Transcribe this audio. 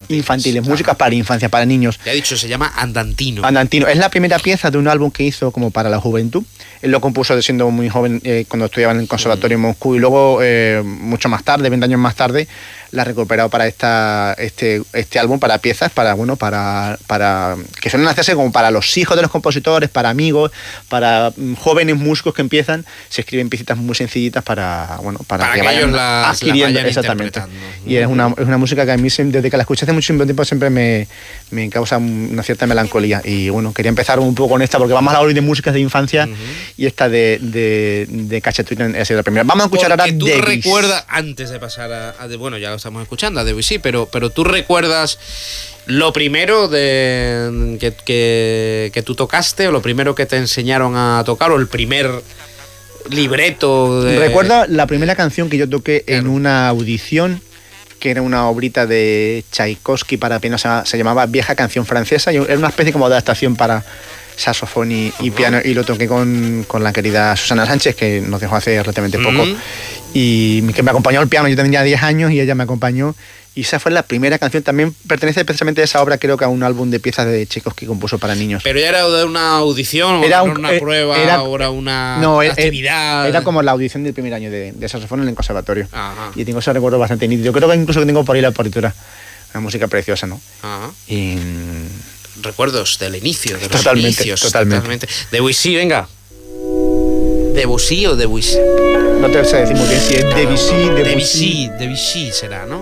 infantiles, músicas para infancia, para niños. Ya he dicho, se llama Andantino. Andantino. Es la primera pieza de un álbum que hizo como para la juventud. Él lo compuso siendo muy joven, cuando estudiaba en el Conservatorio de Moscú, y luego, mucho más tarde, 20 años más tarde, la ha recuperado para este álbum, para piezas, para que suelen hacerse como para los hijos de los compositores, para amigos, para jóvenes músicos que empiezan, se escriben piecitas muy sencillitas para que vayan adquiriendo, exactamente. Y es una música que a mí, desde que la escuché hace mucho tiempo, siempre me causa una cierta melancolía. Y bueno, quería empezar un poco con esta, porque vamos a hablar hoy de músicas de infancia, y esta de Cachetouin ha sido la primera. Vamos a escuchar ahora tú Debussy. recuerdas, antes de pasar bueno, ya lo estamos escuchando, a Debussy, pero tú recuerdas lo primero que tú tocaste, o lo primero que te enseñaron a tocar, o el primer libreto Recuerdo la primera canción que yo toqué en una audición, que era una obrita de Tchaikovsky para piano, se llamaba Vieja Canción Francesa, y era una especie como de adaptación para saxofón y piano, y lo toqué con la querida Susana Sánchez, que nos dejó hace relativamente poco, y que me acompañó al piano. Yo tenía 10 años y ella me acompañó, y esa fue la primera canción. También pertenece precisamente a esa obra, creo que a un álbum de piezas de Tchaikovsky que compuso para niños. ¿Pero ya era de una audición, era una prueba, o era una actividad? Era como la audición del primer año de saxofón en el conservatorio. Ajá. Y tengo ese recuerdo bastante nítido. Yo creo que incluso tengo por ahí la partitura. Una música preciosa, ¿no? Ajá. Y recuerdos del inicio, de los totalmente, inicios. Totalmente. Debussy, venga. ¿Debussy o Debussy? No te sé decir muy bien si es Debussy. Debussy será, ¿no?